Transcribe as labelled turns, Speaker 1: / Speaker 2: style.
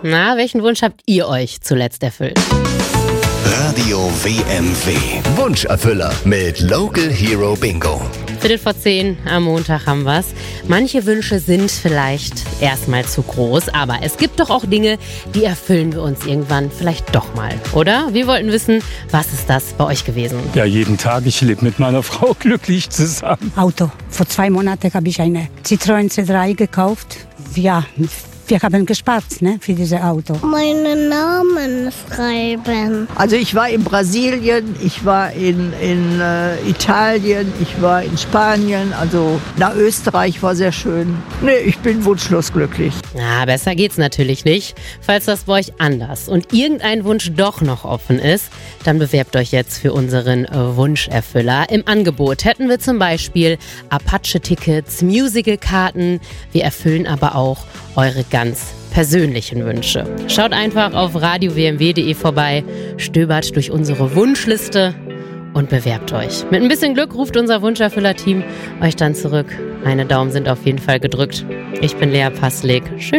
Speaker 1: Na, welchen Wunsch habt ihr euch zuletzt erfüllt?
Speaker 2: Radio WMW. Wunscherfüller mit Local Hero Bingo.
Speaker 1: 9:45 am Montag haben wir's. Manche Wünsche sind vielleicht erstmal zu groß, aber es gibt doch auch Dinge, die erfüllen wir uns irgendwann vielleicht doch mal, oder? Wir wollten wissen, was ist das bei euch gewesen?
Speaker 3: Ja, jeden Tag. Ich lebe mit meiner Frau glücklich zusammen.
Speaker 4: Auto. Vor 2 Monaten habe ich eine Citroën C3 gekauft. Ja, wir haben gespart, für dieses Auto.
Speaker 5: Meinen Namen schreiben.
Speaker 6: Also ich war in Brasilien, ich war in Italien, ich war in Spanien, also nach Österreich war sehr schön. Nee, ich bin wunschlos glücklich.
Speaker 1: Na, besser geht's natürlich nicht. Falls das bei euch anders und irgendein Wunsch doch noch offen ist, dann bewerbt euch jetzt für unseren Wunscherfüller. Im Angebot hätten wir zum Beispiel Apache-Tickets, Musical-Karten. Wir erfüllen aber auch eure ganz persönlichen Wünsche. Schaut einfach auf radiowmw.de vorbei, stöbert durch unsere Wunschliste und bewerbt euch. Mit ein bisschen Glück ruft unser Wunscherfüller-Team euch dann zurück. Meine Daumen sind auf jeden Fall gedrückt. Ich bin Lea Passleg. Schön